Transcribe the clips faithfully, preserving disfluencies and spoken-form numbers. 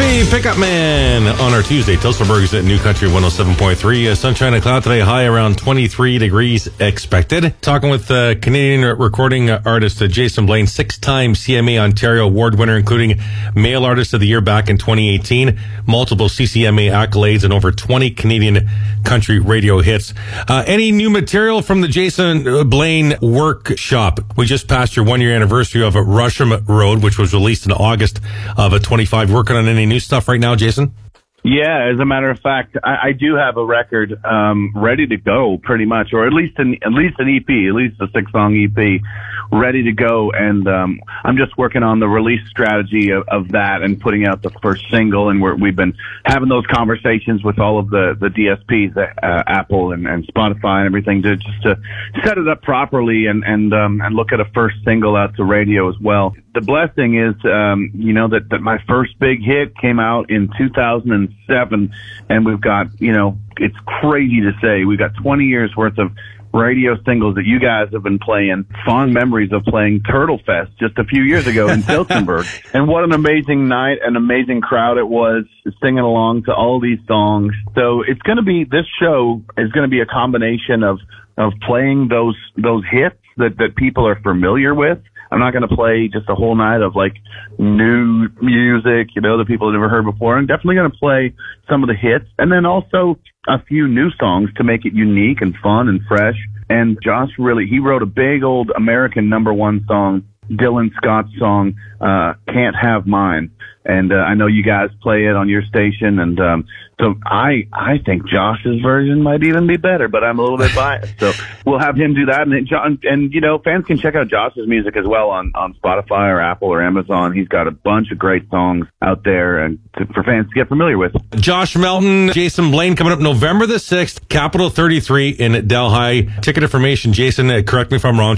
Hey, Pickup Man on our Tuesday. Tilsonburg's at New Country one oh seven point three. Uh, sunshine and cloud today, high around twenty-three degrees expected. Talking with uh, Canadian recording artist uh, Jason Blaine, six-time C M A Ontario Award winner, including Male Artist of the Year back in twenty eighteen, multiple C C M A accolades, and over twenty Canadian country radio hits. Uh, any new material from the Jason Blaine workshop? We just passed your one-year anniversary of Rusham Road, which was released in August of twenty-five. Working on any new stuff right now, Jason? Yeah, as a matter of fact, I, I do have a record um, ready to go, pretty much, or at least an at least an E P, at least a six-song E P, ready to go. And um, I'm just working on the release strategy of, of that and putting out the first single. And we're, we've been having those conversations with all of the the D S Ps, uh, Apple and, and Spotify and everything, to just to set it up properly and and um, and look at a first single out to radio as well. The blessing is, um, you know, that, that my first big hit came out in two thousand seven, and we've got, you know, it's crazy to say, we've got twenty years worth of radio singles that you guys have been playing. Fond memories of playing Turtle Fest just a few years ago in Tilsonburg. And what an amazing night, an amazing crowd it was singing along to all these songs. So it's going to be, this show is going to be a combination of, of playing those, those hits that, that people are familiar with. I'm not going to play just a whole night of like new music, you know, that people have never heard before. I'm definitely going to play some of the hits, and then also a few new songs to make it unique and fun and fresh. And Josh really, he wrote a big old American number one song, Dylan Scott's song, uh, Can't Have Mine. And, uh, I know you guys play it on your station. And, um, so I, I think Josh's version might even be better, but I'm a little bit biased. So we'll have him do that. And, John, and, you know, fans can check out Josh's music as well on, on Spotify or Apple or Amazon. He's got a bunch of great songs out there and to, for fans to get familiar with. Josh Melton, Jason Blaine coming up November the sixth, Capital thirty-three in Delhi. Ticket information, Jason, uh, correct me if I'm wrong,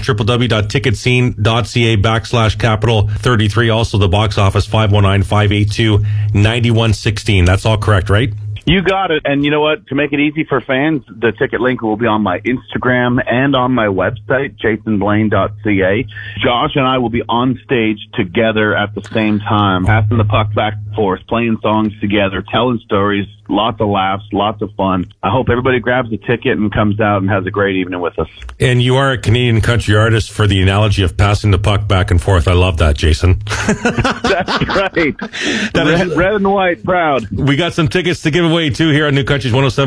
www.ticketscene.ca backslash Capital thirty-three. Also the box office, five one nine, five eight two, nine one one six. That's all correct, right? You got it. And you know what? To make it easy for fans, the ticket link will be on my Instagram and on my website, jason blaine dot c a. Josh and I will be on stage together at the same time, passing the puck back and forth, playing songs together, telling stories, lots of laughs, lots of fun. I hope everybody grabs a ticket and comes out and has a great evening with us. And you are a Canadian country artist, for the analogy of passing the puck back and forth. I love that, Jason. That's right. That red, is, red and white, proud. We got some tickets to give away, too, here on New Country's one oh seven.